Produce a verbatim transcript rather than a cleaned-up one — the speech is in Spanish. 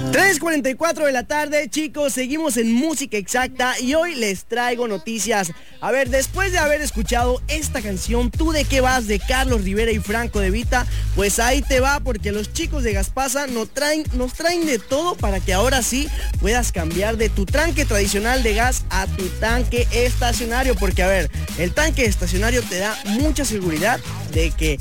tres cuarenta y cuatro de la tarde, chicos, seguimos en Música Exacta y hoy les traigo noticias. A ver, después de haber escuchado esta canción, ¿tú de qué vas? De Carlos Rivera y Franco De Vita, pues ahí te va, porque los chicos de Gaspasa nos traen, nos traen de todo para que ahora sí puedas cambiar de tu tanque tradicional de gas a tu tanque estacionario, porque a ver, el tanque estacionario te da mucha seguridad de que